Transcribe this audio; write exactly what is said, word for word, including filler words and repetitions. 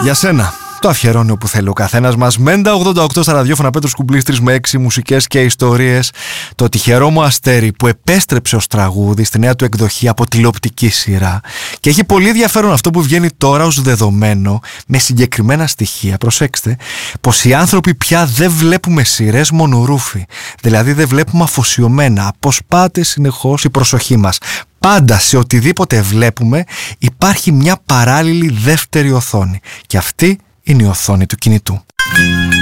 Για σένα. Το αφιερώνει όπου θέλει ο καθένας μας. Μέντα ογδόντα οκτώ στα ραδιόφωνα Πέτρος Κουμπλής, τρεις με έξι μουσικές και ιστορίες. Το τυχερό μου αστέρι που επέστρεψε ως τραγούδι στη νέα του εκδοχή από τηλεοπτική σειρά. Και έχει πολύ ενδιαφέρον αυτό που βγαίνει τώρα ως δεδομένο, με συγκεκριμένα στοιχεία. Προσέξτε, πως οι άνθρωποι πια δεν βλέπουμε σειρές μονορούφι. Δηλαδή δεν βλέπουμε αφοσιωμένα. Αποσπάται συνεχώς η προσοχή μας. Πάντα σε οτιδήποτε βλέπουμε υπάρχει μια παράλληλη δεύτερη οθόνη. Και αυτή είναι η οθόνη του κινητού.